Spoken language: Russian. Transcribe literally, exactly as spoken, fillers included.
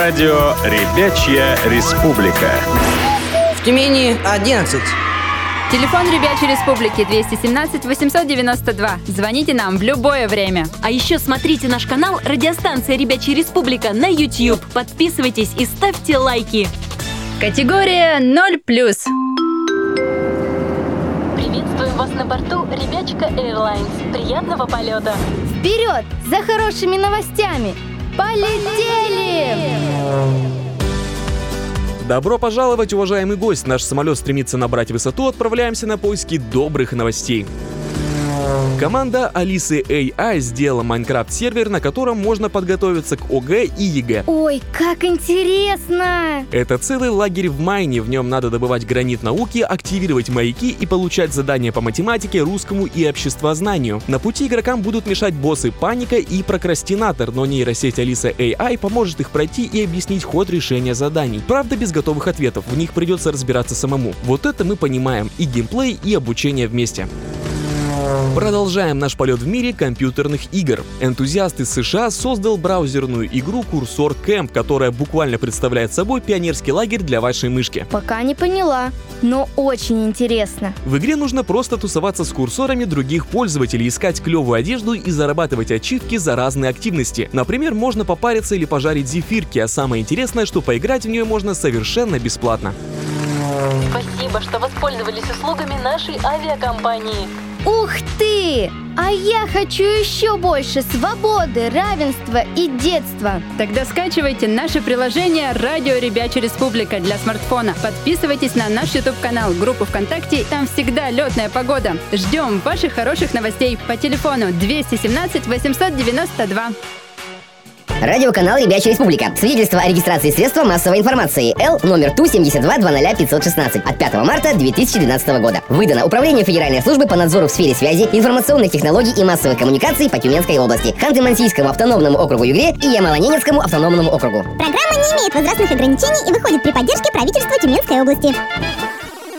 Радио «Ребячья республика». В Тюмени одиннадцать. Телефон Ребячей Республики двести семнадцать восемьсот девяносто два. Звоните нам в любое время. А еще смотрите наш канал «Радиостанция Ребячья Республика» на YouTube. Подписывайтесь и ставьте лайки. Категория ноль плюс. Приветствуем вас на борту Ребячка Airlines. Приятного полета. Вперед! За хорошими новостями! Полетели! Добро пожаловать, уважаемый гость! Наш самолет стремится набрать высоту, отправляемся на поиски добрых новостей. Команда Алисы эй ай сделала Майнкрафт-сервер, на котором можно подготовиться к ОГЭ и ЕГЭ. Ой, как интересно! Это целый лагерь в майне, в нем надо добывать гранит науки, активировать маяки и получать задания по математике, русскому и обществознанию. На пути игрокам будут мешать боссы Паника и Прокрастинатор, но нейросеть Алиса эй ай поможет их пройти и объяснить ход решения заданий. Правда, без готовых ответов, в них придется разбираться самому. Вот это мы понимаем, и геймплей, и обучение вместе. Продолжаем наш полет в мире компьютерных игр. Энтузиаст из США создал браузерную игру Cursor Camp, которая буквально представляет собой пионерский лагерь для вашей мышки. Пока не поняла, но очень интересно. В игре нужно просто тусоваться с курсорами других пользователей, искать клевую одежду и зарабатывать ачивки за разные активности. Например, можно попариться или пожарить зефирки, а самое интересное, что поиграть в нее можно совершенно бесплатно. Спасибо, что воспользовались услугами нашей авиакомпании. Ух ты! А я хочу еще больше свободы, равенства и детства. Тогда скачивайте наше приложение «Радио Ребячья Республика» для смартфона. Подписывайтесь на наш YouTube-канал, группу ВКонтакте, там всегда летная погода. Ждем ваших хороших новостей по телефону двести семнадцать восемьсот девяносто два. Радиоканал Ребячья Республика. Свидетельство о регистрации средства массовой информации. Л номер Ту семьдесят два двадцать пятьсот шестнадцать от пятого марта две тысячи двенадцатого года. Выдано Управлению Федеральной службы по надзору в сфере связи, информационных технологий и массовых коммуникаций по Тюменской области, Ханты-Мансийскому автономному округу Югре и Ямало-Ненецкому автономному округу. Программа не имеет возрастных ограничений и выходит при поддержке правительства Тюменской области.